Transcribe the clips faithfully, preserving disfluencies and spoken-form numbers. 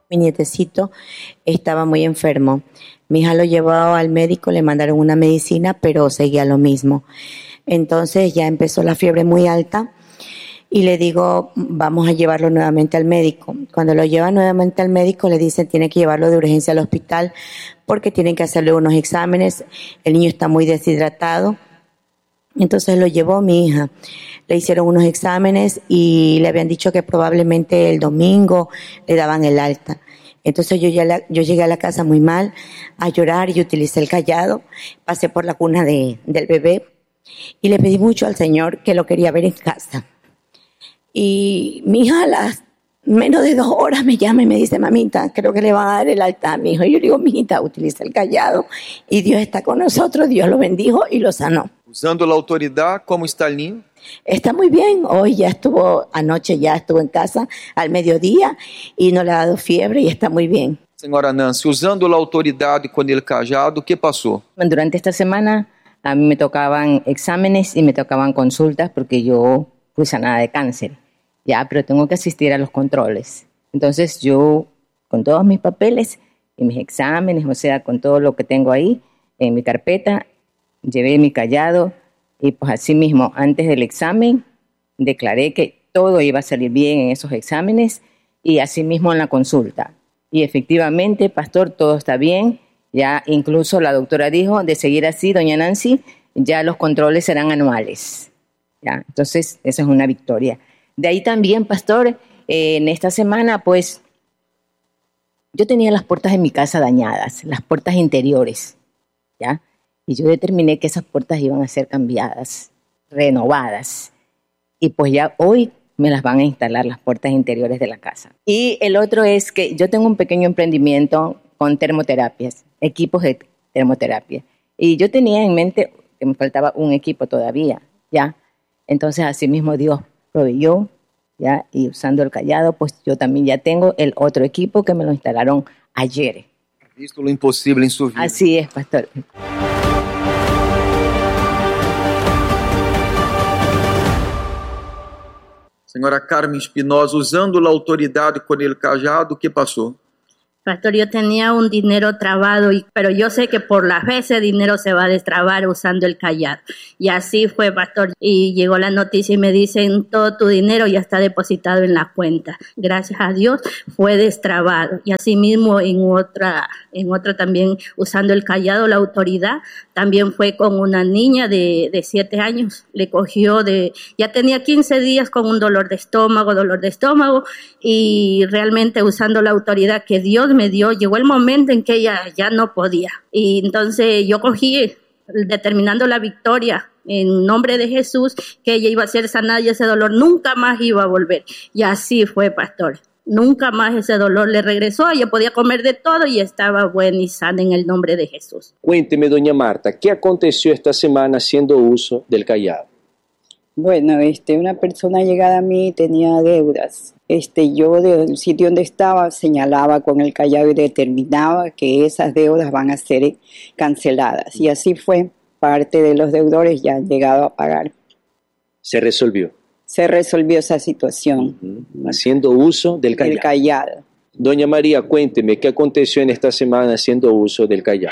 Mi nietecito estaba muy enfermo. Mi hija lo llevó al médico, le mandaron una medicina, pero seguía lo mismo. Entonces ya empezó la fiebre muy alta y le digo, vamos a llevarlo nuevamente al médico. Cuando lo lleva nuevamente al médico, le dicen, tiene que llevarlo de urgencia al hospital porque tienen que hacerle unos exámenes. El niño está muy deshidratado. Entonces lo llevó mi hija. Le hicieron unos exámenes y le habían dicho que probablemente el domingo le daban el alta. Entonces yo, ya la, yo llegué a la casa muy mal, a llorar, y utilicé el cayado. Pasé por la cuna de, del bebé y le pedí mucho al Señor que lo quería ver en casa. Y mi hija a las menos de dos horas me llama y me dice, mamita, creo que le van a dar el alta a mi hijo. Y yo digo, mijita, utiliza el cayado y Dios está con nosotros, Dios lo bendijo y lo sanó. Usando la autoridad, ¿cómo está el niño? Está muy bien, hoy ya estuvo, anoche ya estuvo en casa al mediodía y no le ha dado fiebre y está muy bien. Señora Nancy, usando la autoridad con el cayado, ¿qué pasó? Durante esta semana a mí me tocaban exámenes y me tocaban consultas porque yo fui sanada de cáncer, ya, pero tengo que asistir a los controles. Entonces yo, con todos mis papeles y mis exámenes, o sea, con todo lo que tengo ahí en mi carpeta, llevé mi cayado y pues así mismo, antes del examen, declaré que todo iba a salir bien en esos exámenes y así mismo en la consulta. Y efectivamente, pastor, todo está bien. Ya incluso la doctora dijo, de seguir así, doña Nancy, ya los controles serán anuales. ¿Ya? Entonces, esa es una victoria. De ahí también, pastor, eh, en esta semana, pues, yo tenía las puertas de mi casa dañadas, las puertas interiores, ¿ya? Y yo determiné que esas puertas iban a ser cambiadas, renovadas. Y pues ya hoy me las van a instalar las puertas interiores de la casa. Y el otro es que yo tengo un pequeño emprendimiento con termoterapias, equipos de termoterapia. Y yo tenía en mente que me faltaba un equipo todavía, ¿ya? Entonces, así mismo Dios proveyó, ¿ya? Y usando el cayado, pues yo también ya tengo el otro equipo que me lo instalaron ayer. Visto lo imposible en su vida. Así es, pastor. Senhora Carmen Espinosa, usando la autoridad con el cayado, ¿qué pasó? Pastor, yo tenía un dinero trabado, y, pero yo sé que por la fe ese dinero se va a destrabar usando el cayado. Y así fue, pastor. Y llegó la noticia y me dicen, todo tu dinero ya está depositado en la cuenta. Gracias a Dios fue destrabado. Y así mismo en otra, en otra también usando el cayado, la autoridad, también fue con una niña de, de siete años. Le cogió de, ya tenía quince días con un dolor de estómago, dolor de estómago, y realmente usando la autoridad que Dios me dio, llegó el momento en que ella ya no podía. Y entonces yo cogí, determinando la victoria en nombre de Jesús, que ella iba a ser sanada y ese dolor nunca más iba a volver. Y así fue, pastor. Nunca más ese dolor le regresó, ella podía comer de todo y estaba buena y sana en el nombre de Jesús. Cuénteme, doña Marta, ¿qué aconteció esta semana haciendo uso del cayado? Bueno, este, una persona llegada a mí tenía deudas. Este, yo del sitio donde estaba señalaba con el cayado y determinaba que esas deudas van a ser canceladas. Y así fue. Parte de los deudores ya han llegado a pagar. ¿Se resolvió? Se resolvió esa situación. Uh-huh. Haciendo uso del cayado. Del cayado. Doña María, cuénteme, ¿qué aconteció en esta semana haciendo uso del cayado?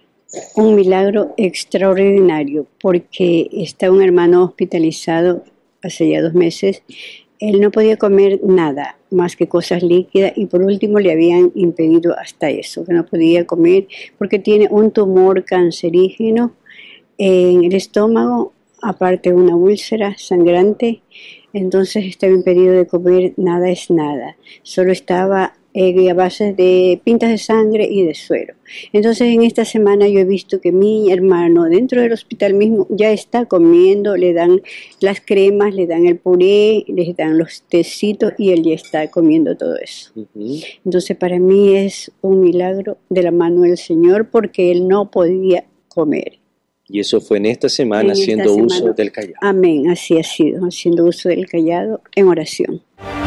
Un milagro extraordinario, porque está un hermano hospitalizado hace ya dos meses. Él no podía comer nada más que cosas líquidas y por último le habían impedido hasta eso, que no podía comer porque tiene un tumor cancerígeno en el estómago, aparte una úlcera sangrante. Entonces estaba impedido de comer, nada es nada, solo estaba eh, a base de pintas de sangre y de suero. Entonces en esta semana yo he visto que mi hermano dentro del hospital mismo ya está comiendo, le dan las cremas, le dan el puré, les dan los tecitos y él ya está comiendo todo eso. Uh-huh. Entonces para mí es un milagro de la mano del Señor porque él no podía comer. Y eso fue en esta semana en haciendo esta semana, uso del cayado. Amén, así ha sido, haciendo uso del cayado en oración.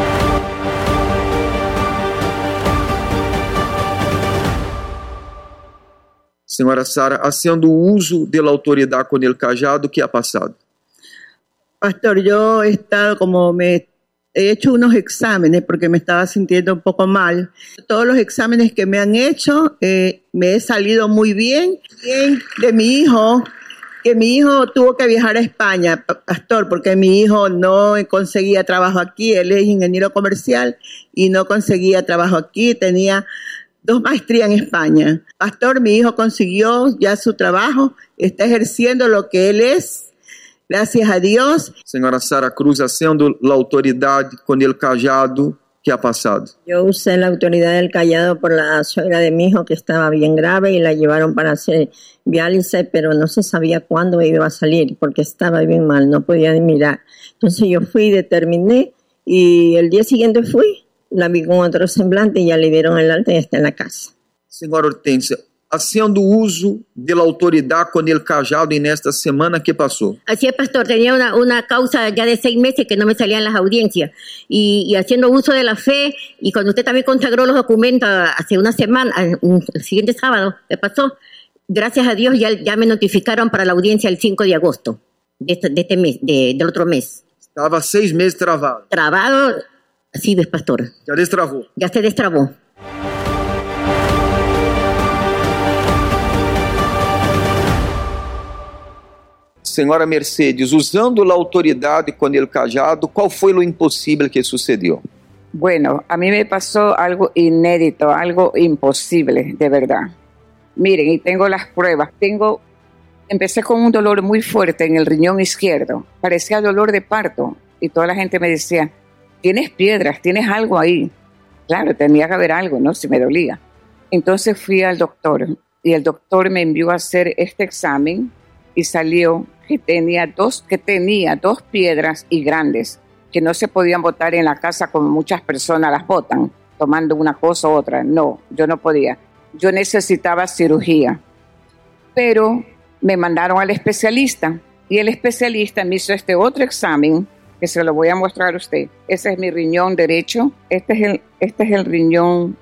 Senhora Sara, haciendo uso de la autoridad con el cayado, ¿qué ha pasado? Pastor, yo he estado, como me he hecho unos exámenes porque me estaba sintiendo un poco mal. Todos los exámenes que me han hecho, eh, me he salido muy bien. Bien de mi hijo, que mi hijo tuvo que viajar a España, pastor, porque mi hijo no conseguía trabajo aquí. Él es ingeniero comercial y no conseguía trabajo aquí. Tenía dos maestrías en España. Pastor, mi hijo consiguió ya su trabajo, está ejerciendo lo que él es. Gracias a Dios. Senhora Sara Cruz, haciendo la autoridad con el callado, ¿qué ha pasado? Yo usé la autoridad del callado por la suegra de mi hijo que estaba bien grave y la llevaron para hacer diálisis, pero no se sabía cuándo iba a salir porque estaba bien mal, no podía ni mirar. Entonces yo fui, determiné y el día siguiente fui, la vi con otro semblante y ya le dieron el alta y está en la casa. Senhora Hortência, haciendo uso de la autoridad con el callado en esta semana, ¿qué pasó? Así es, pastor, tenía una, una causa ya de seis meses que no me salían las audiencias y, y haciendo uso de la fe y cuando usted también consagró los documentos hace una semana, el siguiente sábado, ¿qué pasó? Gracias a Dios ya, ya me notificaron para la audiencia el cinco de agosto de este, de este mes, de, del otro mes. Estaba seis meses trabado. Trabado, así ves, pastor. Ya destravó. Ya se destrabó. Senhora Mercedes, usando a autoridade com el callado, qual foi o impossível que sucedeu? Bueno, a mí me pasó algo inédito, algo imposible, de verdad. Miren, y tengo las pruebas. Tengo, empecé con un dolor muy fuerte en el riñón izquierdo. Parecía dolor de parto. Y toda la gente me decía, tienes piedras, tienes algo ahí. Claro, tenía que haber algo, ¿no? Si me dolía. Entonces fui al doctor. Y el doctor me envió a hacer este examen. Y salió que tenía dos, que tenía dos piedras y grandes que no se podían botar en la casa como muchas personas las botan, tomando una cosa u otra. No, yo no podía. Yo necesitaba cirugía. Pero me mandaron al especialista y el especialista me hizo este otro examen que se lo voy a mostrar a usted. Ese es mi riñón derecho. Este es el, este es el riñón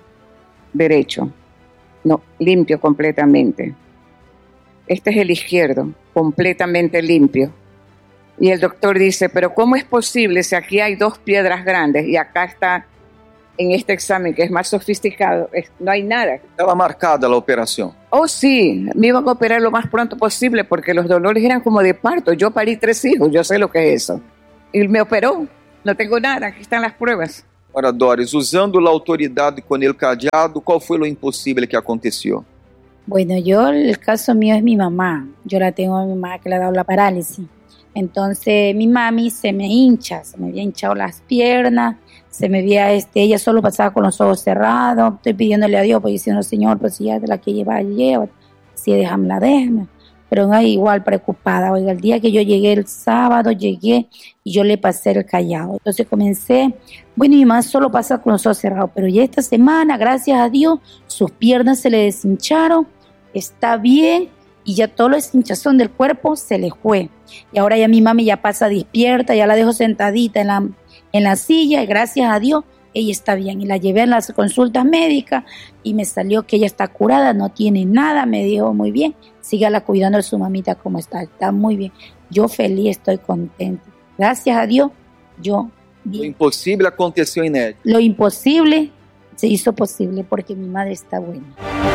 derecho. No, limpio completamente. Este es el izquierdo, completamente limpio. Y el doctor dice, pero ¿cómo es posible si aquí hay dos piedras grandes y acá está, en este examen que es más sofisticado, es, no hay nada? Estaba marcada la operación. Oh, sí, me iban a operar lo más pronto posible porque los dolores eran como de parto. Yo parí tres hijos, yo sé lo que es eso. Y me operó, no tengo nada, aquí están las pruebas. Ora, Doris, usando a autoridade com el callado, qual foi o impossível que aconteceu? Bueno, yo, el caso mío es mi mamá. Yo la tengo a mi mamá que le ha dado la parálisis. Entonces, mi mami se me hincha, se me había hinchado las piernas, se me había, este, ella solo pasaba con los ojos cerrados. Estoy pidiéndole a Dios, pues diciendo, Señor, pues si ya de la que lleva, lleva, si déjamela, déjame. Pero no, igual preocupada. Oiga, el día que yo llegué el sábado, llegué y yo le pasé el callado. Entonces comencé, bueno, mi mamá solo pasa con los ojos cerrados, pero ya esta semana, gracias a Dios, sus piernas se le deshincharon, está bien y ya todo lo deshinchazón del cuerpo se le fue. Y ahora ya mi mami ya pasa despierta, ya la dejo sentadita en la, en la silla y gracias a Dios ella está bien. Y la llevé a las consultas médicas y me salió que ella está curada, no tiene nada, me dijo muy bien, sígala cuidando de su mamita como está, está muy bien. Yo feliz, estoy contenta. Gracias a Dios, yo bien. Lo imposible aconteceu inédito. Lo imposible se hizo posible porque mi madre está buena.